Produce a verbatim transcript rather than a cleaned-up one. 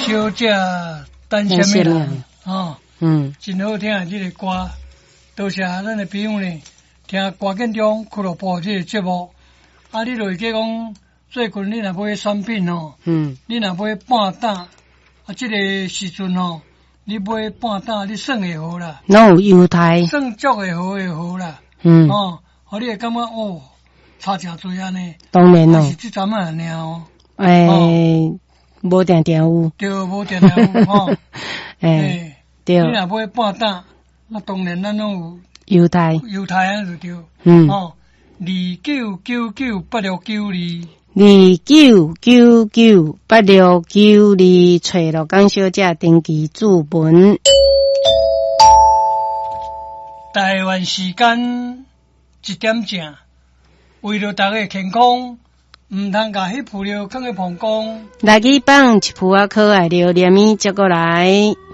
小姐等什么人？哦，嗯，真好听啊！这个歌，多谢咱的朋友呢，听歌建中俱乐部这个节目。啊，你就会记讲，最近你若买产品哦，嗯，你若买半担，啊，这个时阵哦，你买半担，你算会好啦。 拢有优待。 算足会好会好啦。嗯。哦，互你会感觉哦，差诚多安尼。 当然咯。 是即阵啊尔哦。 诶，无定定有。 对，无定定有哦。 诶，对。 你若买半担，那当然咱拢有优待。 优待啊就对。 嗯。 哦。二九九九八六九二， 二九九九八六九二，找罗江小姐登记注文。 台湾时间一点正，为了大家健康，唔通甲迄副料放去曝光。 来去放一副啊可爱料，连米接过来。